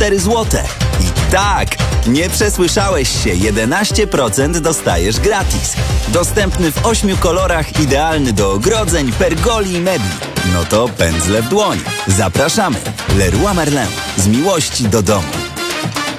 4 zł. I tak, nie przesłyszałeś się, 11% dostajesz gratis. Dostępny w 8 kolorach, idealny do ogrodzeń, pergoli i mebli. No to pędzle w dłoń. Zapraszamy. Leroy Merlin. Z miłości do domu.